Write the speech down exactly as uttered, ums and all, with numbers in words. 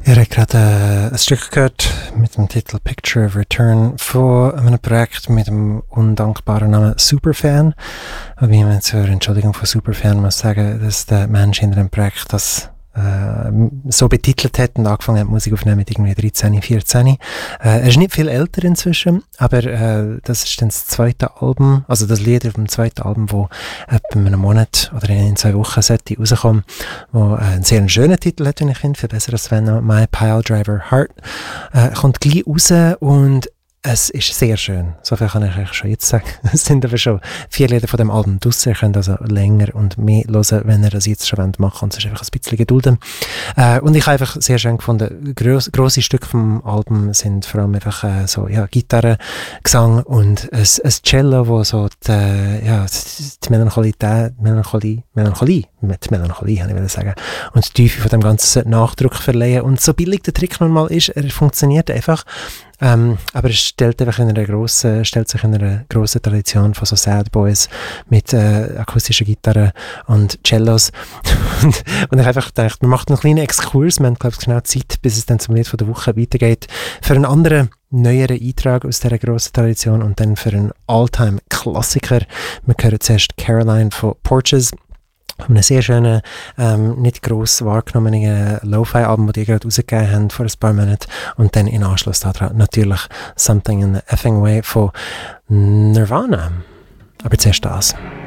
Ihr habt gerade äh, ein Stück gehört mit dem Titel Picture of Return von einem Projekt mit dem undankbaren Namen Superfan. Wobei man zur Entschuldigung von Superfan muss sagen, dass der Mensch hinter dem Projekt das äh, so betitelt hat und angefangen hat, Musik aufzunehmen mit irgendwie dreizehn, vierzehn. Äh, er ist nicht viel älter inzwischen, aber äh, das ist dann das zweite Album, also das Lied auf dem zweiten Album, wo etwa in einem Monat oder in zwei Wochen sollte rauskommen, wo äh, einen sehr schönen Titel hat, wenn ich finde, viel besser als wenn My Pile Driver Heart. Äh, kommt gleich raus und es ist sehr schön. So viel kann ich euch schon jetzt sagen. Es sind aber schon vier Lieder von dem Album draussen. Ihr könnt also länger und mehr hören, wenn ihr das jetzt schon machen wollt. Und es ist einfach ein bisschen gedulden. Äh, und ich habe einfach sehr schön gefunden, gross, grosse Stücke vom Album sind vor allem einfach äh, so, ja, Gitarre, Gesang und ein, ein Cello, wo so die, ja, die Melancholie, Melancholie, Melancholie, mit Melancholie, kann ich will sagen, und die Tiefe von dem ganzen Nachdruck verleihen. Und so billig der Trick nun mal ist, er funktioniert einfach. Ähm, aber es stellt einfach in einer grossen, stellt sich in einer grossen Tradition von so Sad Boys mit äh, akustischen Gitarren und Cellos. und, und ich einfach gedacht, man macht einen kleinen Exkurs, man hat, glaube ich, genau Zeit, bis es dann zum Lied von der Woche weitergeht, für einen anderen, neueren Eintrag aus dieser grossen Tradition und dann für einen All-Time-Klassiker. Wir hören zuerst Caroline von Porches. Einem sehr schönen, ähm, nicht gross wahrgenommenen Lo-Fi-Album, das die gerade rausgegeben haben vor ein paar Monaten. Und dann in Anschluss daran natürlich Something in the Effing Way von Nirvana. Aber zuerst das.